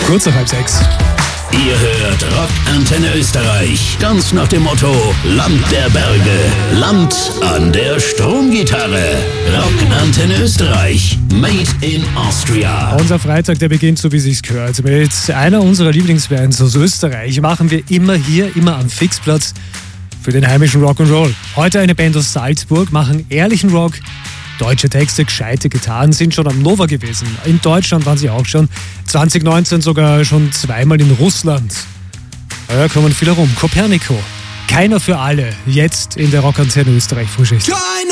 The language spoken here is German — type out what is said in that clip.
Kurz nach 5:30. Ihr hört Rockantenne Österreich. Ganz nach dem Motto: Land der Berge, Land an der Stromgitarre. Rockantenne Österreich, made in Austria. Unser Freitag, der beginnt so, wie sich's gehört. Mit einer unserer Lieblingsbands aus Österreich machen wir immer am Fixplatz für den heimischen Rock'n'Roll. Heute eine Band aus Salzburg, machen ehrlichen Rock. Deutsche Texte, gescheite Gitarren, sind schon am Nova gewesen. In Deutschland waren sie auch schon. 2019 sogar schon zweimal in Russland. Da kommen viele rum. Copernico. Keiner für alle. Jetzt in der Rockantenne Österreich Frühschicht.